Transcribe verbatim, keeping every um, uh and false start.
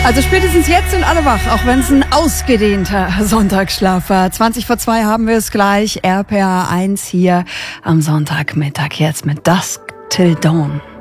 Also spätestens jetzt sind alle wach, auch wenn es ein ausgedehnter Sonntagsschlaf war. zwanzig vor zwei haben wir es gleich, R P R eins hier am Sonntagmittag jetzt mit Dusk Till Dawn.